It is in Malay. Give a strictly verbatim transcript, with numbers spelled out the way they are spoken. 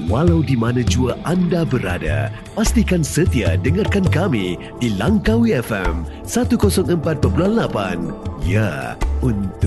Walau di mana jua anda berada, pastikan setia dengarkan kami di Langkawi F M seratus empat perpuluhan lapan. Ya, untuk